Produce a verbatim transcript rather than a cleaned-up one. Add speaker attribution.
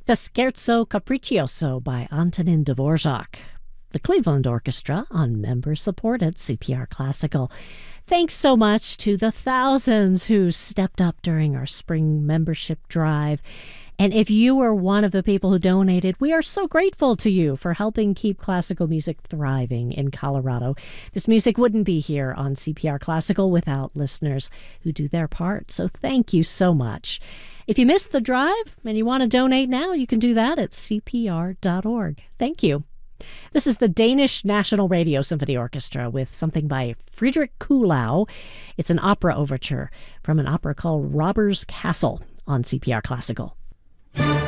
Speaker 1: the Scherzo Capriccioso by Antonin Dvorak, the Cleveland Orchestra on member-supported C P R Classical. Thanks so much to the thousands who stepped up during our spring membership drive. And if you were one of the people who donated, we are so grateful to you for helping keep classical music thriving in Colorado. This music wouldn't be here on C P R Classical without listeners who do their part. So thank you so much. If you missed the drive and you want to donate now, you can do that at C P R dot org. Thank you. This is the Danish National Radio Symphony Orchestra with something by Friedrich Kuhlau. It's an opera overture from an opera called Robber's Castle on C P R Classical.